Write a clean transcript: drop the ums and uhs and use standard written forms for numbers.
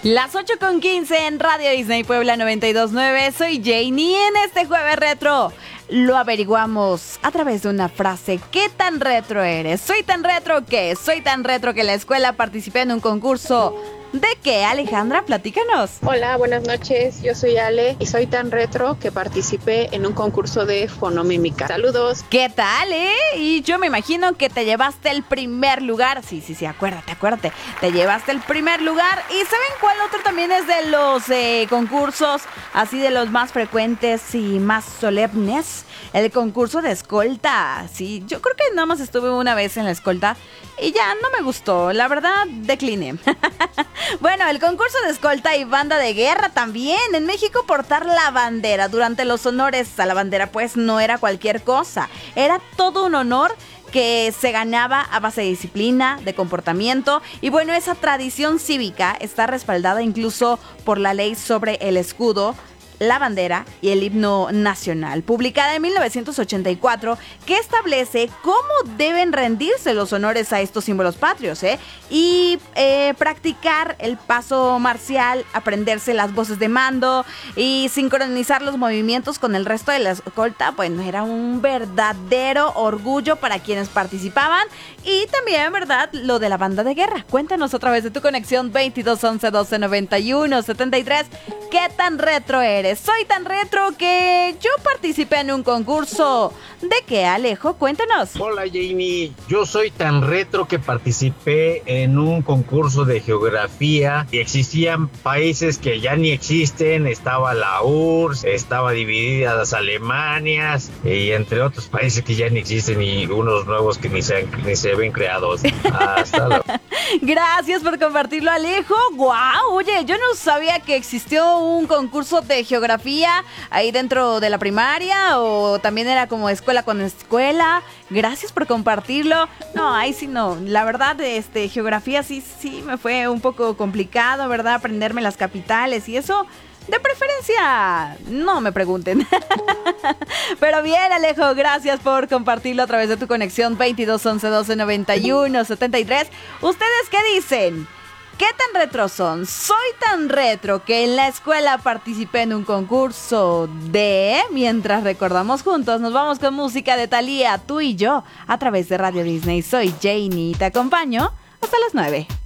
Las 8:15 en Radio Disney Puebla 92.9. Soy Janie. En este jueves retro lo averiguamos a través de una frase. ¿Qué tan retro eres? Soy tan retro que en la escuela participé en un concurso. ¿De qué, Alejandra? Platícanos. Hola, buenas noches. Yo soy Ale y soy tan retro que participé en un concurso de fonomímica. Saludos. ¿Qué tal, Y yo me imagino que te llevaste el primer lugar. Sí, acuérdate. Te llevaste el primer lugar. ¿Y saben cuál otro también es de los concursos así de los más frecuentes y más solemnes? El concurso de escolta. Sí, yo creo que nada más estuve una vez en la escolta y ya no me gustó. La verdad, decliné. Bueno, el concurso de escolta y banda de guerra también. En México, portar la bandera durante los honores a la bandera pues no era cualquier cosa. Era todo un honor que se ganaba a base de disciplina, de comportamiento. Y bueno, esa tradición cívica está respaldada incluso por la ley sobre el escudo, la bandera y el himno nacional, publicada en 1984, que establece cómo deben rendirse los honores a estos símbolos patrios, y practicar el paso marcial, aprenderse las voces de mando y sincronizar los movimientos con el resto de la escolta. Bueno, era un verdadero orgullo para quienes participaban. Y también, ¿verdad?, lo de la banda de guerra. Cuéntanos a través de tu conexión 22 11 12 91 73. ¿Qué tan retro eres? Soy tan retro que yo participé en un concurso. ¿De qué, Alejo? Cuéntanos. Hola, Janie. Yo soy tan retro que participé en un concurso de geografía y existían países que ya ni existen. Estaba la URSS, estaba dividida las Alemanias y entre otros países que ya ni existen y unos nuevos que ni se ven creados. Hasta luego. Gracias por compartirlo, Alejo. ¡Guau! Oye, yo no sabía que existió un concurso de geografía ahí dentro de la primaria, o también era como escuela con escuela. Gracias por compartirlo. No, ahí sí no. La verdad, geografía sí me fue un poco complicado, ¿verdad? Aprenderme las capitales y eso. De preferencia, no me pregunten. Pero bien, Alejo, gracias por compartirlo a través de tu conexión 22 11 12 91 73. ¿Ustedes qué dicen? ¿Qué tan retro son? Soy tan retro que en la escuela participé en un concurso de... Mientras recordamos juntos, nos vamos con música de Thalía, Tú y Yo, a través de Radio Disney. Soy Janie y te acompaño hasta las 9.